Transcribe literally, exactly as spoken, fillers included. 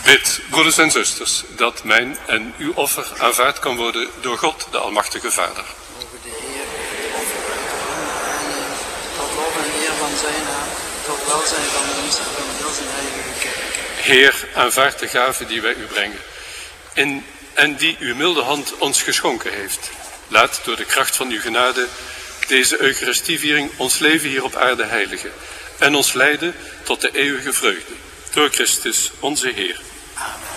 Bid, broeders en zusters, dat mijn en uw offer aanvaard kan worden door God, de Almachtige Vader. Mogen de Heer het offer uit de handen aannemen, tot lof en eer van zijn naam, tot welzijn van ons en van heel zijn heilige kerk. Heer, aanvaard de gave die wij u brengen, in, en die uw milde hand ons geschonken heeft. Laat door de kracht van uw genade deze Eucharistieviering ons leven hier op aarde heiligen en ons leiden tot de eeuwige vreugde. Door Christus, onze Heer. Amen.